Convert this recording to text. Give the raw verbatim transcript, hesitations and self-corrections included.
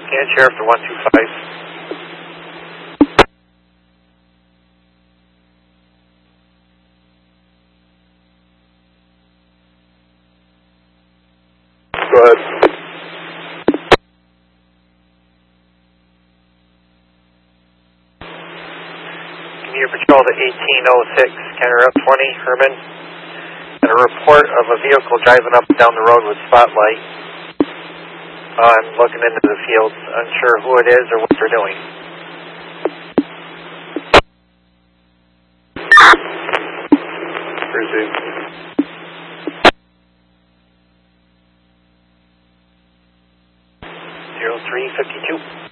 And Sheriff to one two five. Go ahead. Commuter Patrol to eighteen oh six, County Route twenty, Herman. And a report of a vehicle driving up and down the road with spotlight. Uh, I'm looking into the fields, unsure who it is or what they're doing. Receive. zero three fifty-two.